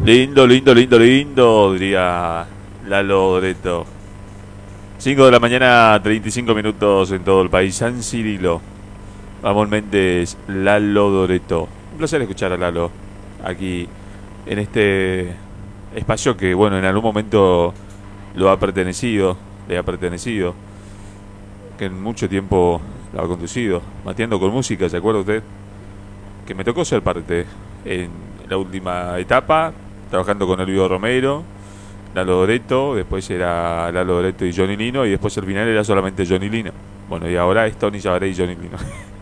Lindo, lindo, lindo, lindo, diría Lalo Doreto. 5 de la mañana, 35 minutos en todo el país. San Cirilo. Ramón Méndez, Lalo Doreto. Un placer escuchar a Lalo aquí en este espacio que, bueno, en algún momento lo ha pertenecido, le ha pertenecido, que en mucho tiempo lo ha conducido, mateando con música, ¿se acuerda usted? Que me tocó ser parte en la última etapa, trabajando con Olvido Romero, Lalo Doreto, después era Lalo Doreto y Johnny Lino, y después al final era solamente Johnny Lino. Bueno, y ahora es Tony Sabaré y Johnny Lino.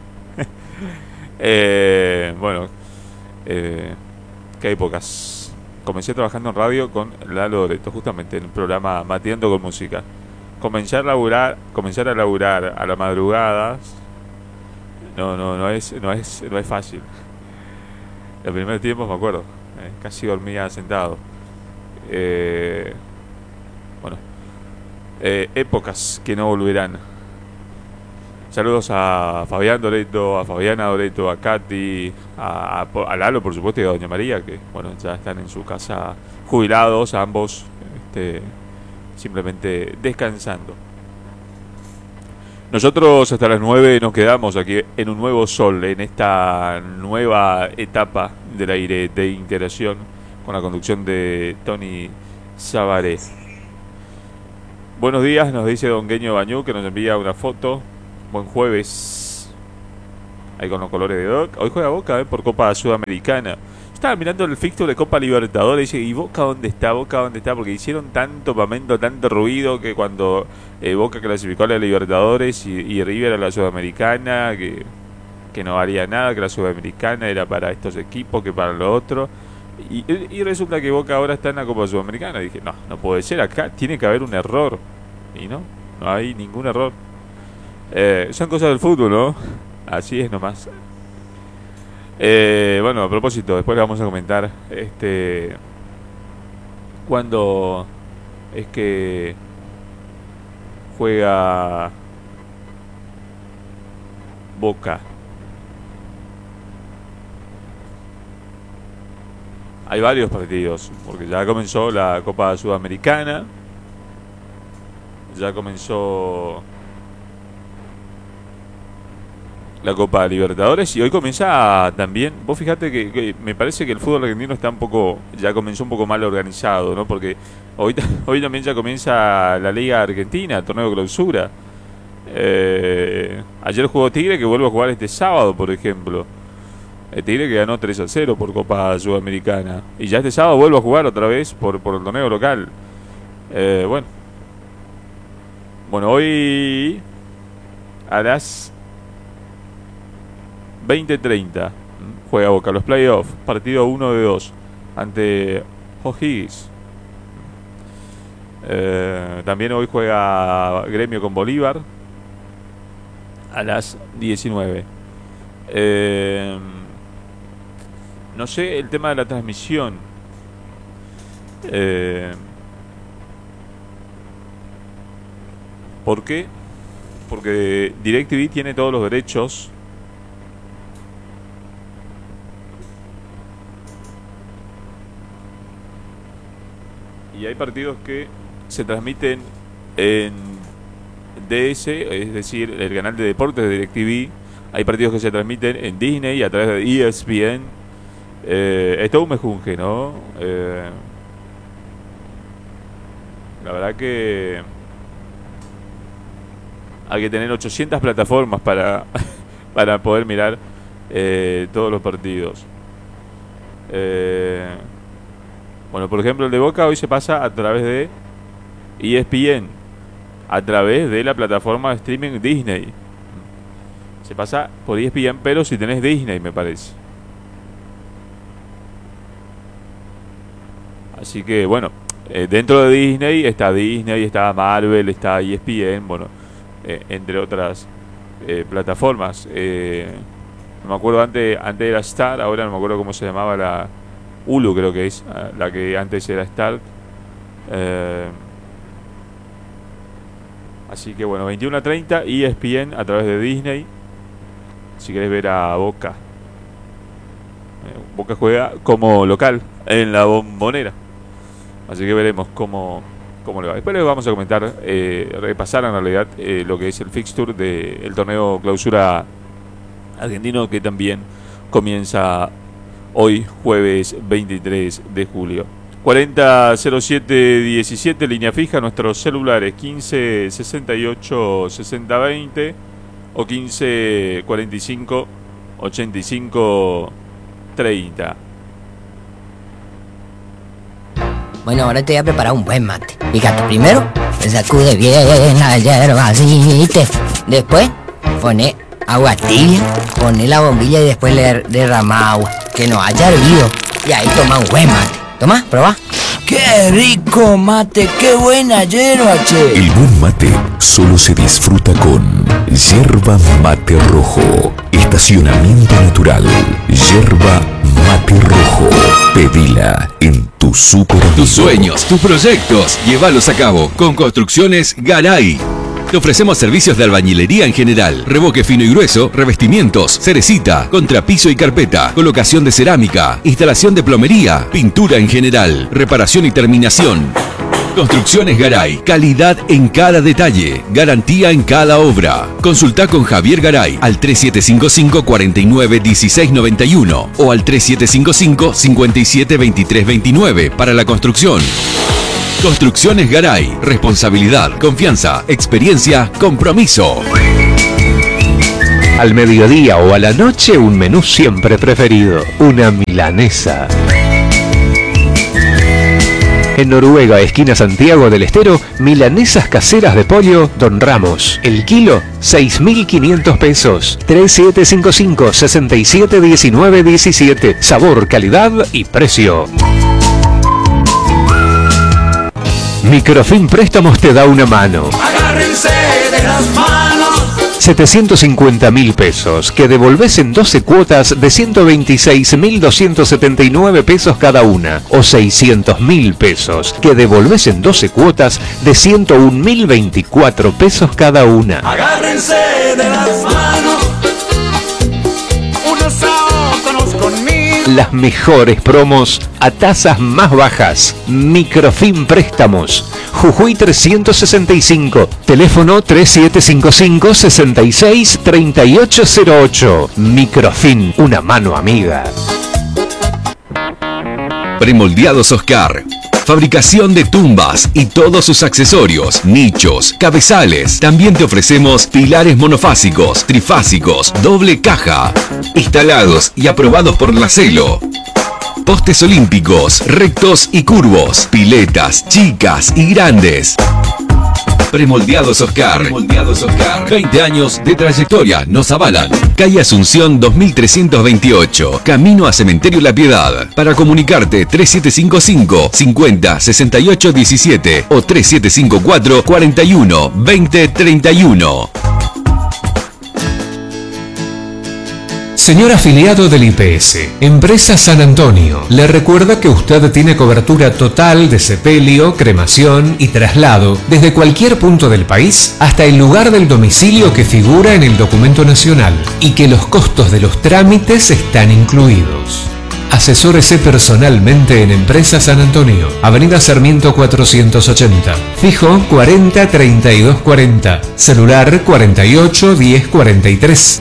Bueno, qué épocas. Comencé trabajando en radio con Lalo Doreto, justamente en el programa Mateando con Música. Comenzar a laburar a la madrugada, no es fácil. El primer tiempo me acuerdo, casi dormía sentado. Eh, bueno, épocas que no volverán. Saludos a Fabián Doreto, a Fabiana Doreto, a Katy, a Lalo, por supuesto, y a Doña María, que bueno, ya están en su casa jubilados, ambos, simplemente descansando. Nosotros hasta las 9 nos quedamos aquí en un nuevo sol, en esta nueva etapa del aire de integración, con la conducción de Tony Sabaré. Buenos días, nos dice Don Gueño Bañú, que nos envía una foto. Buen jueves. Ahí con los colores de Doc. Hoy juega Boca, por Copa Sudamericana. Estaba mirando el fixture de Copa Libertadores y Boca dónde está, Boca dónde está, porque hicieron tanto pamento, tanto ruido, que cuando Boca clasificó a la Libertadores y River a la Sudamericana, que no valía nada, que la Sudamericana era para estos equipos, que para lo otro. Y resulta que Boca ahora está en la Copa Sudamericana. Dije, no puede ser, acá tiene que haber un error. Y no hay ningún error. Son cosas del fútbol, ¿no? Así es nomás. Bueno, a propósito, después le vamos a comentar cuándo es que juega Boca. Hay varios partidos, porque ya comenzó la Copa Sudamericana, ya comenzó la Copa Libertadores y hoy comienza también. Vos fijate que me parece que el fútbol argentino está ya comenzó un poco mal organizado, ¿no? Porque hoy también ya comienza la Liga Argentina, el torneo de clausura. Ayer jugó Tigre, que vuelve a jugar este sábado, por ejemplo. El Tigre que ganó 3-0 por Copa Sudamericana. Y ya este sábado vuelve a jugar otra vez por el torneo local. Bueno, hoy a las 20:30 juega Boca los playoffs, partido 1 de 2 ante O'Higgins. También hoy juega Gremio con Bolívar a las 19. No sé el tema de la transmisión. ¿Por qué? Porque DirecTV tiene todos los derechos. Y hay partidos que se transmiten en DS, es decir, el canal de deportes de DirecTV. Hay partidos que se transmiten en Disney a través de ESPN. Es todo un mejunje, ¿no? La verdad que hay que tener 800 plataformas para para poder mirar todos los partidos. Bueno, por ejemplo, el de Boca hoy se pasa a través de ESPN, a través de la plataforma de streaming Disney. Se pasa por ESPN, pero si tenés Disney, me parece. Así que, bueno, dentro de Disney, está Marvel, está ESPN, bueno, entre otras plataformas. No me acuerdo, antes era Star, ahora no me acuerdo cómo se llamaba la Hulu, creo que es la que antes era Star. Así que bueno, 21:30 ESPN a través de Disney. Si querés ver a Boca. Boca juega como local en la Bombonera. Así que veremos cómo le va. Después les vamos a comentar, repasar en realidad lo que es el fixture del torneo Clausura argentino, que también comienza hoy, jueves 23 de julio. 400717, línea fija, nuestros celulares 15 68 60 20 o 15 45 85 30. Bueno, ahora te voy a preparar un buen mate. Fíjate, primero te sacude bien la hierba, después pone agua tibia, pone la bombilla y después le derrama agua, que no haya hervido, y ahí toma un buen mate. Toma, probá. ¡Qué rico mate! ¡Qué buena hierba, che! El buen mate solo se disfruta con Yerba Mate Rojo. Estacionamiento natural. Yerba Mate Rojo. Pedila en tu súper. Tus sueños, tus proyectos, llévalos a cabo con Construcciones Garay. Te ofrecemos servicios de albañilería en general, revoque fino y grueso, revestimientos, cerecita, contrapiso y carpeta, colocación de cerámica, instalación de plomería, pintura en general, reparación y terminación. Construcciones Garay, calidad en cada detalle, garantía en cada obra. Consulta con Javier Garay al 3755 49 16 91 o al 3755 57 23 29 para la construcción. Construcciones Garay, responsabilidad, confianza, experiencia, compromiso. Al mediodía o a la noche, un menú siempre preferido, una milanesa. En Noruega, esquina Santiago del Estero, milanesas caseras de pollo Don Ramos. El kilo, 6.500 pesos. 3755 67 19 17. Sabor, calidad y precio. Microfin Préstamos te da una mano. Agárrense de las manos. 750.000 pesos que devolvés en 12 cuotas de 126.279 pesos cada una, o 600.000 pesos que devolvés en 12 cuotas de 101.024 pesos cada una. Agárrense de las manos. Unos a otros conmigo. Las mejores promos a tasas más bajas. Microfin Préstamos. Jujuy 365. Teléfono 3755 66 3808. Microfin, una mano amiga. Premoldeados Oscar. Fabricación de tumbas y todos sus accesorios, nichos, cabezales. También te ofrecemos pilares monofásicos, trifásicos, doble caja, instalados y aprobados por la Celo. Postes olímpicos, rectos y curvos, piletas chicas y grandes. Premoldeados Oscar. 20 años de trayectoria nos avalan. Calle Asunción 2328, camino a Cementerio La Piedad. Para comunicarte 3755 50 68 17 o 3754 41 20 31. Señor afiliado del IPS, Empresa San Antonio, le recuerda que usted tiene cobertura total de sepelio, cremación y traslado desde cualquier punto del país hasta el lugar del domicilio que figura en el documento nacional y que los costos de los trámites están incluidos. Asesórese personalmente en Empresa San Antonio, Avenida Sarmiento 480, fijo 40 32 40, celular 48 10 43.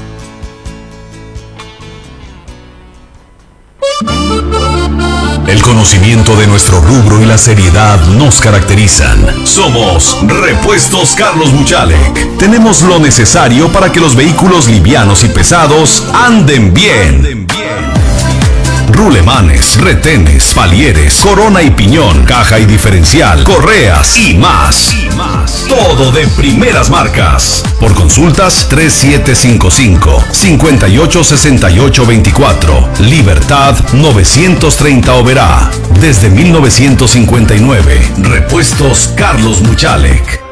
El conocimiento de nuestro rubro y la seriedad nos caracterizan. Somos Repuestos Carlos Muchalek. Tenemos lo necesario para que los vehículos livianos y pesados anden bien. Rulemanes, retenes, palieres, corona y piñón, caja y diferencial, correas y más. Todo de primeras marcas. Por consultas 3755 586824. Libertad 930 Oberá. Desde 1959. Repuestos Carlos Muchalek.